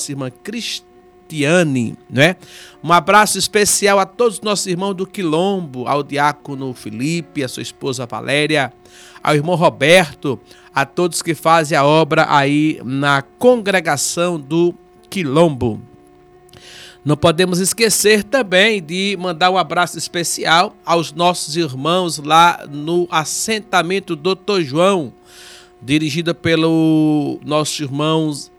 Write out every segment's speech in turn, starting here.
nossa irmã Cristiane, né? Um abraço especial a todos os nossos irmãos do Quilombo, ao diácono Felipe, a sua esposa Valéria, ao irmão Roberto, a todos que fazem a obra aí na congregação do Quilombo. Não podemos esquecer também de mandar um abraço especial aos nossos irmãos lá no assentamento Dr. João, dirigida pelo nossos irmãos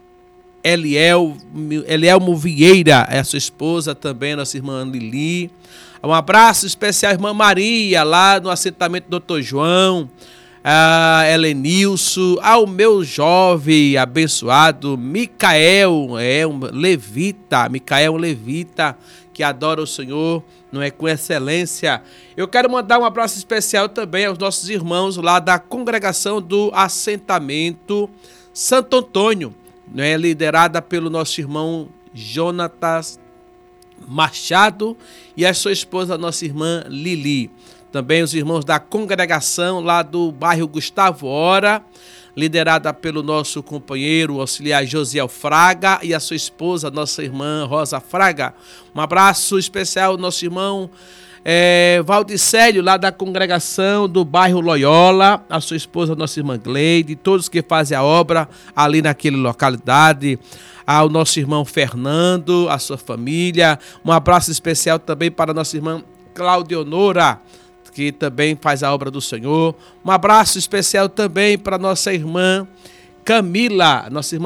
Elielmo Vieira, a sua esposa também, nossa irmã Lili. Um abraço especial à irmã Maria, lá no assentamento Dr. João, a Helenilson, ao meu jovem abençoado Micael, um levita, que adora o Senhor, não é, com excelência. Eu quero mandar um abraço especial também aos nossos irmãos lá da congregação do assentamento Santo Antônio, não é, liderada pelo nosso irmão Jonatas Machado e a sua esposa, nossa irmã Lili. Também os irmãos da congregação lá do bairro Gustavo Hora, liderada pelo nosso companheiro auxiliar Josiel Fraga e a sua esposa, nossa irmã Rosa Fraga. Um abraço especial ao nosso irmão Valdicélio, lá da congregação do bairro Loyola, a sua esposa, nossa irmã Gleide, todos que fazem a obra ali naquela localidade, ao nosso irmão Fernando, a sua família. Um abraço especial também para a nossa irmã Claudionora, que também faz a obra do Senhor. Um abraço especial também para nossa irmã Camila,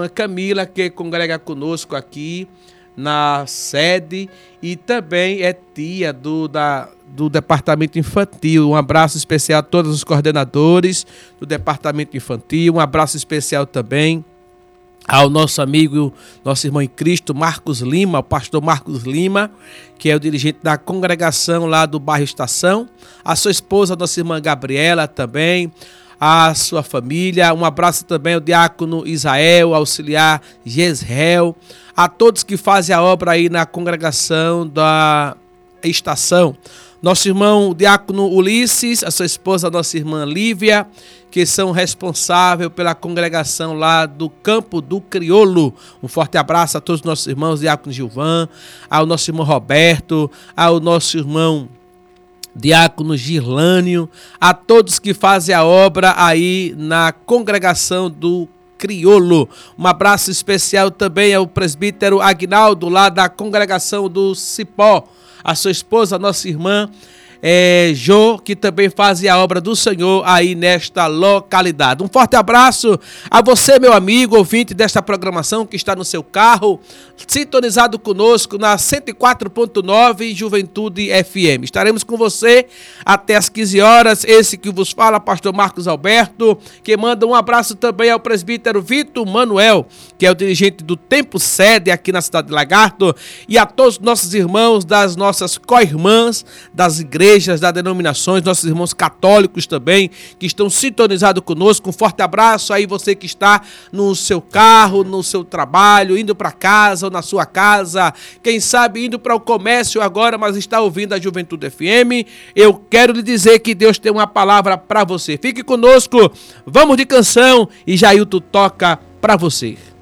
que congrega conosco aqui na sede e também é tia do departamento infantil. Um abraço especial a todos os coordenadores do departamento infantil. Um abraço especial também ao nosso amigo, nosso irmão em Cristo, Marcos Lima, o pastor Marcos Lima, que é o dirigente da congregação lá do bairro Estação, a sua esposa, nossa irmã Gabriela também, a sua família. Um abraço também ao diácono Isael, auxiliar Gesrel, a todos que fazem a obra aí na congregação da Estação. Nosso irmão diácono Ulisses, a sua esposa, nossa irmã Lívia, que são responsáveis pela congregação lá do Campo do Crioulo. Um forte abraço a todos os nossos irmãos, diácono Gilvan, ao nosso irmão Roberto, ao nosso irmão diácono Girlânio, a todos que fazem a obra aí na congregação do Crioulo. Um abraço especial também ao presbítero Agnaldo, lá da congregação do Cipó, a sua esposa, nossa irmã Jô, que também faz a obra do Senhor aí nesta localidade. Um forte abraço a você, meu amigo, ouvinte desta programação que está no seu carro, sintonizado conosco na 104.9 Juventude FM. Estaremos com você até às 15 horas. Esse que vos fala, pastor Marcos Alberto, que manda um abraço também ao presbítero Vitor Manuel, que é o dirigente do Templo Sede aqui na cidade de Lagarto, e a todos os nossos irmãos das nossas co-irmãs, das igrejas, das denominações, nossos irmãos católicos também, que estão sintonizados conosco. Um forte abraço aí você que está no seu carro, no seu trabalho, indo para casa ou na sua casa, quem sabe indo para o comércio agora, mas está ouvindo a Juventude FM. Eu quero lhe dizer que Deus tem uma palavra para você. Fique conosco, vamos de canção e Jailton toca para você.